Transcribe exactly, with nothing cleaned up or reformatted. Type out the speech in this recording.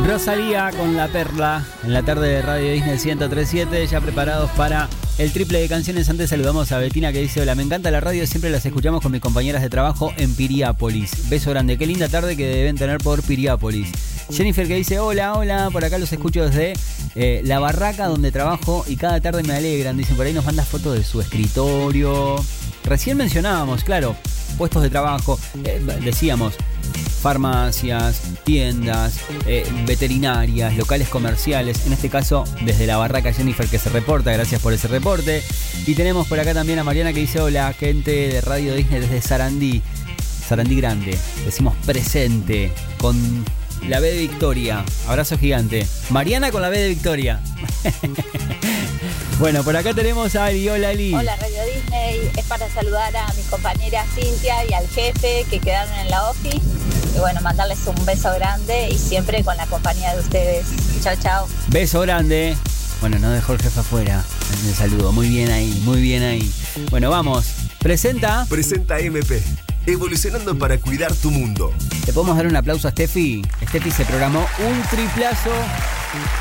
Rosalía con La Perla en la tarde de Radio Disney ciento tres punto siete, ya preparados para el triple de canciones. Antes saludamos a Betina, que dice: hola, me encanta la radio, siempre las escuchamos con mis compañeras de trabajo en Piriápolis. Beso grande, qué linda tarde que deben tener por Piriápolis. Jennifer, que dice: hola, hola, por acá los escucho desde eh, la barraca donde trabajo y cada tarde me alegran. Dicen, por ahí nos manda fotos de su escritorio. Recién mencionábamos, claro, puestos de trabajo, eh, decíamos farmacias, tiendas, eh, veterinarias, locales comerciales. En este caso, desde la barraca, Jennifer, que se reporta. Gracias por ese reporte. Y tenemos por acá también a Mariana, que dice: hola, gente de Radio Disney desde Sarandí. Sarandí Grande. Decimos presente con la B de Victoria. Abrazo gigante. Mariana con la B de Victoria. Bueno, por acá tenemos a Ali. Hola, Ali. Hola, Radio Disney. Es para saludar a mis compañeras Cintia y al jefe que quedaron en la ofi. Y bueno, mandarles un beso grande y siempre con la compañía de ustedes. Chao, chao. Beso grande. Bueno, no dejó el jefe afuera. El saludo. Muy bien ahí, muy bien ahí. Bueno, vamos. Presenta. Presenta M P. Evolucionando para cuidar tu mundo. ¿Le podemos dar un aplauso a Steffi? Steffi se programó un triplazo